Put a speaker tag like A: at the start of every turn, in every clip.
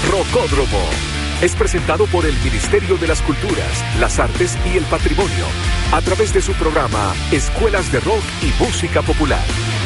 A: Rocódromo. Es presentado por el Ministerio de las Culturas, las Artes y el Patrimonio, a través de su programa Escuelas de Rock y Música Popular.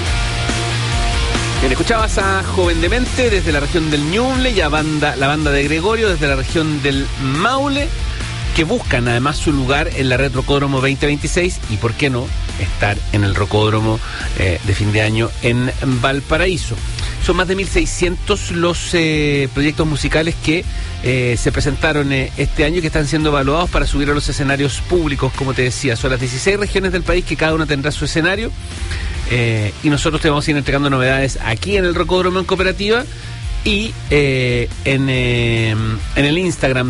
B: Bien, escuchabas a Joven Demente desde la región del Ñuble y a la banda de Gregorio desde la región del Maule, que buscan además su lugar en la Red Rocódromo 2026 y, ¿por qué no?, estar en el Rocódromo de fin de año en Valparaíso. Son más de 1.600 los proyectos musicales que se presentaron este año y que están siendo evaluados para subir a los escenarios públicos. Como te decía, son las 16 regiones del país que cada una tendrá su escenario, y nosotros te vamos a ir entregando novedades aquí en el Rocódromo en Cooperativa y en el Instagram,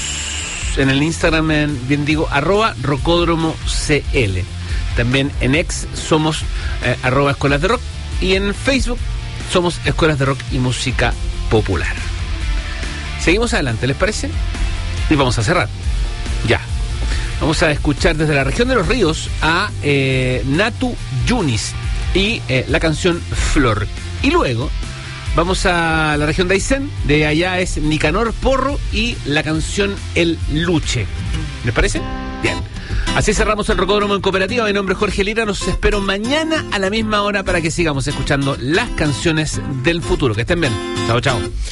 B: bien digo, @rocódromo.cl. También en X somos @Escuelas de Rock y en Facebook somos Escuelas de Rock y Música Popular. Seguimos adelante, ¿les parece? Y vamos a cerrar. Ya. Vamos a escuchar desde la región de Los Ríos a Natu Yunis y la canción Flor. Y luego vamos a la región de Aysén, de allá es Nicanor Porro y la canción El Luche. ¿Les parece? Bien. Así cerramos el Rocódromo en Cooperativa. Mi nombre es Jorge Lira. Nos espero mañana a la misma hora para que sigamos escuchando las canciones del futuro. Que estén bien. Chao, chao.